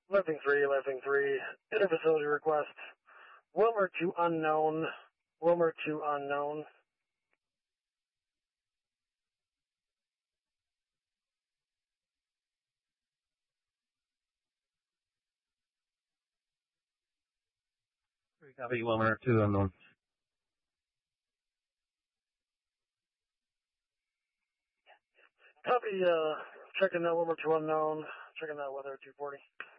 Lifting 3, interfacility request. Wilmer to unknown. Wilmer to unknown. Copy, Wilmer to unknown. Copy, checking that Wilmer to unknown. Checking that weather 240.